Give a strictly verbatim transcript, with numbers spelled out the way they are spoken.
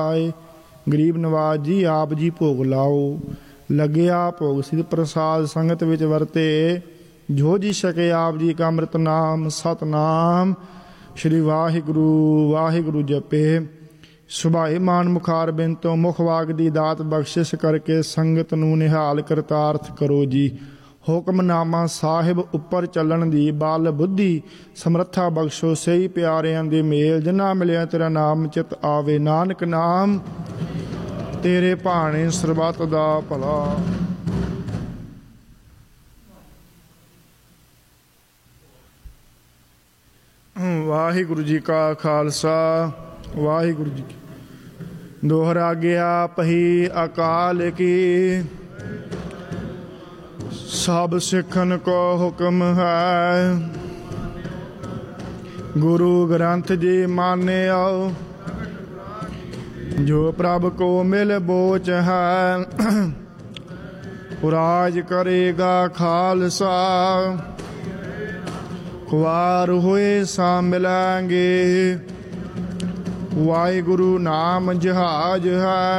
गरीब नवाज जी आप जी भोग लाओ। लग्या भोग सिद्ध प्रसाद संगत विच वरते। जो जी सके आप जी का अमृत नाम सतनाम श्री वाहिगुरु वाहिगुरु जपे। सुभाए मान मुखार बिन तो मुख वाग दी दात बख्शिश करके संगत नूं निहाल करतार्थ करो जी। हुक्मनामा साहिब उपर चलन दी बाल बुद्धि समर्था बख्शो। सही प्यारियां दे मेल जिन्ना मिलिया तेरा नाम चित आवे। नानक नाम तेरे भाणे सरबत दा भला। वाहिगुरु जी का खालसा वाहिगुरु जी की। दोहरा गया पही अकाल की। सब सिखन को हुक्म है। गुरु ग्रंथ जी माने आओ। जो प्रभ को मिल बोच है। राज करेगा खालसा। खुआर हुए सा मिलेंगे। वाहिगुरु नाम जहाज है।